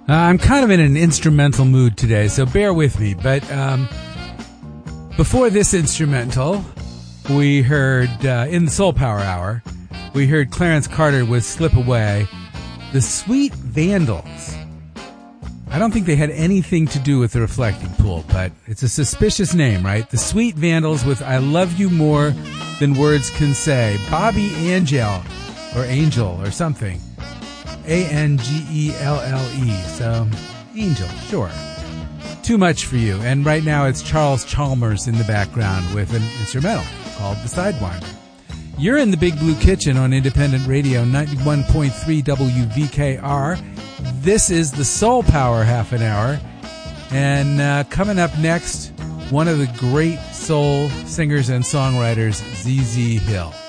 I'm kind of in an instrumental mood today, so bear with me. But before this instrumental, we heard, in the Soul Power Hour, we heard Clarence Carter with Slip Away. The Sweet Vandals. I don't think they had anything to do with the Reflecting Pool, but it's a suspicious name, right? The Sweet Vandals with I Love You More Than Words Can Say. Bobby Angel, or Angel, or something. Angelle. So, Angel, sure. Too much for you. And right now it's Charles Chalmers in the background with an instrumental called The Sidewinder. You're in the Big Blue Kitchen on Independent Radio, 91.3 WVKR. This is the Soul Power Half an Hour. And coming up next, one of the great soul singers and songwriters, ZZ Hill.